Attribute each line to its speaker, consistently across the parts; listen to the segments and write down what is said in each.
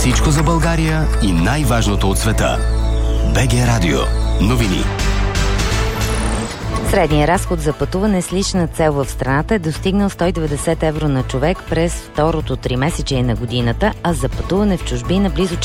Speaker 1: Всичко за България и най-важното от света. БГ Радио. Новини.
Speaker 2: Средният разход за пътуване с лична цел в страната е достигнал 190 евро на човек през второто тримесечие на годината, а за пътуване в чужбина близо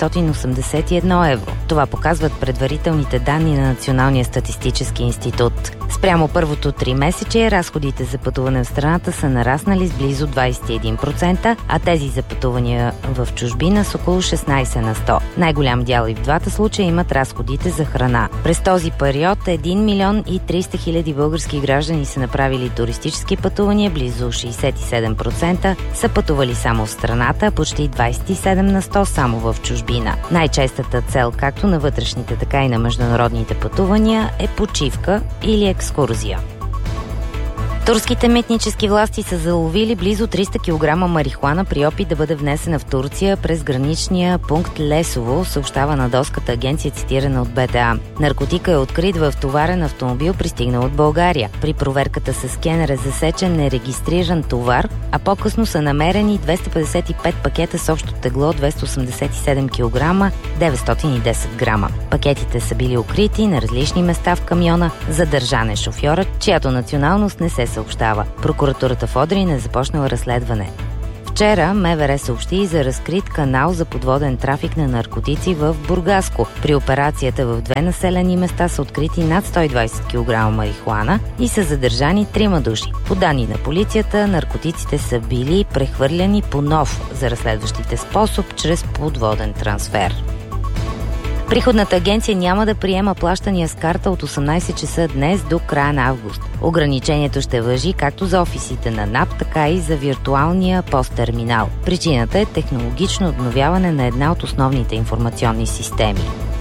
Speaker 2: 481 евро. Това показват предварителните данни на Националния статистически институт. Спрямо първото тримесечие разходите за пътуване в страната са нараснали с близо 21%, а тези за пътувания в чужбина с около 16 на 100. Най-голям дял и в двата случая имат разходите за храна. През този период 1 милион и 300 хиляди български граждани са направили туристически пътувания, близо 67% са пътували само в страната, а почти 27 на 100 само в чужбина. Най-честата цел както на вътрешните, така и на международните пътувания е почивка или екскурзия. Турските митнически власти са заловили близо 300 кг марихуана при опит да бъде внесена в Турция през граничния пункт Лесово, съобщава на доската агенция, цитирана от БТА. Наркотика е открит в товарен автомобил, пристигнал от България. При проверката с скенер е засечен нерегистриран товар, а по-късно са намерени 255 пакета с общо тегло 287 кг, 910 грама. Пакетите са били укрити на различни места в камиона. Задържан е шофьорът, чиято националност не се съобщава. Прокуратурата в Одрин е започнала разследване. Вчера МВР съобщи и за разкрит канал за подводен трафик на наркотици в Бургаско. При операцията в 2 населени места са открити над 120 кг марихуана и са задържани 3 души. По данни на полицията, наркотиците са били прехвърляни по нов за разследващите способ чрез подводен трансфер. Приходната агенция няма да приема плащания с карта от 18 часа днес до края на август. Ограничението ще важи както за офисите на НАП, така и за виртуалния посттерминал. Причината е технологично обновяване на една от основните информационни системи.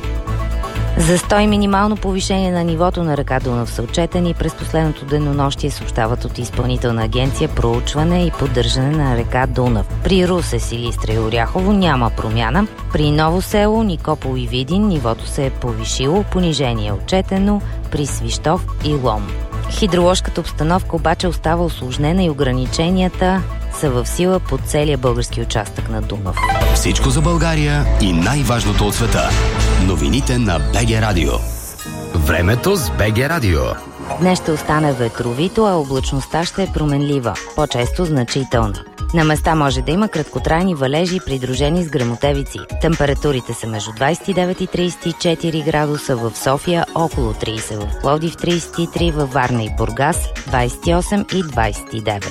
Speaker 2: Застой и минимално повишение на нивото на река Дунав са отчетени през последното денонощие, съобщават от Изпълнителна агенция проучване и поддържане на река Дунав. При Русе, Силистра и Оряхово няма промяна. При Ново село, Никопол и Видин нивото се е повишило, понижение е отчетено при Свищов и Лом. Хидроложката обстановка обаче остава усложнена и ограниченията са в сила по целия български участък на Дунав.
Speaker 1: Всичко за България и най-важното от света. Новините на БГ Радио. Времето с БГ Радио.
Speaker 2: Днес ще остане ветровито, а облачността ще е променлива, по-често значителна. На места може да има краткотрайни валежи, придружени с гръмотевици. Температурите са между 29 и 34 градуса в София, около 30 в Пловдив, 33 във Варна и Бургас, 28 и 29.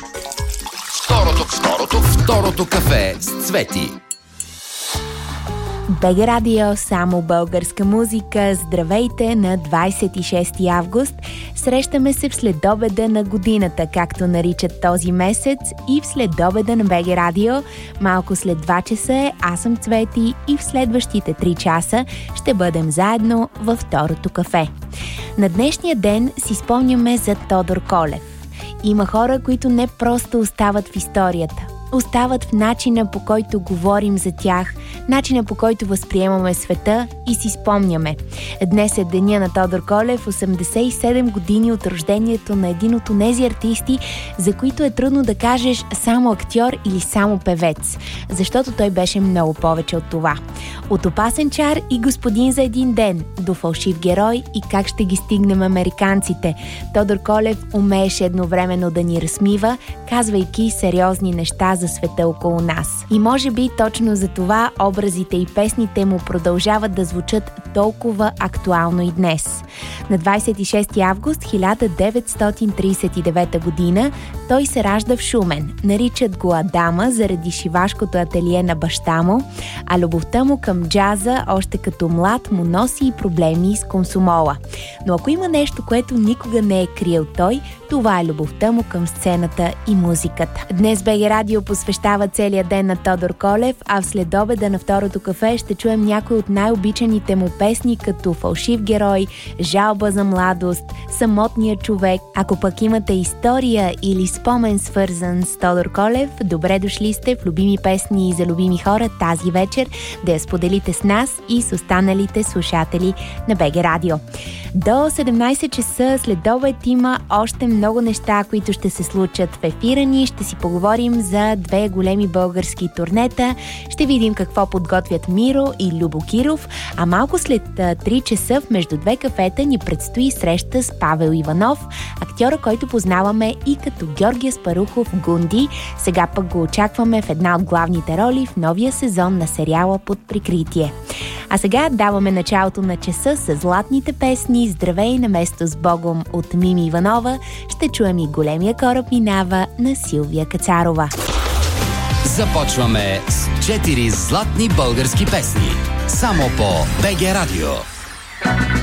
Speaker 1: Второто кафе с Цвети.
Speaker 3: БГ Радио, само българска музика. Здравейте на 26 август. Срещаме се в следобеда на годината, както наричат този месец, и в следобеда на БГ Радио. Малко след 2 часа е, аз съм Цвети и в следващите 3 часа ще бъдем заедно във второто кафе. На днешния ден си спомняме за Тодор Колев. Има хора, които не просто остават в историята. Остават в начина, по който говорим за тях, начина, по който възприемаме света и си спомняме. Днес е деня на Тодор Колев, 87 години от рождението на един от онези артисти, за които е трудно да кажеш само актьор или само певец, защото той беше много повече от това. От опасен чар и господин за един ден, до фалшив герой и как ще ги стигнем американците. Тодор Колев умееше едновременно да ни разсмива, казвайки сериозни неща за света около нас. И може би точно за това образите и песните му продължават да звучат толкова актуално и днес. На 26 август 1939 година той се ражда в Шумен. Наричат го Адама заради шивашкото ателие на баща му, а любовта му към джаза още като млад му носи и проблеми с комсомола. Но ако има нещо, което никога не е криел той, това е любовта му към сцената и музиката. Днес БГ Радио посвещава целия ден на Тодор Колев, а в следобеда на второто кафе ще чуем някои от най-обичаните му песни, като Фалшив герой, Жалба за младост, Самотния човек. Ако пък имате история или спомен свързан с Тодор Колев, добре дошли сте в Любими песни за любими хора тази вечер вечер да я споделите с нас и с останалите слушатели на БГ Радио. До 17 часа след обед има още много неща, които ще се случат в ефира ни. Ще си поговорим за две големи български турнета. Ще видим какво подготвят Миро и Любо Киров. А малко след 3 часа в Между две кафета ни предстои среща с Павел Иванов, актьора, който познаваме и като Георги Аспарухов в Гунди. Сега пък го очакваме в една от главните роли в новия сезон на сериала Под прикритие. А сега даваме началото на часа с златните песни "Здравей на место с Богом" от Мими Иванова. Ще чуем и "Големия кораб минава" на Силвия Кацарова.
Speaker 1: Започваме с 4 златни български песни. Само по БГ Радио.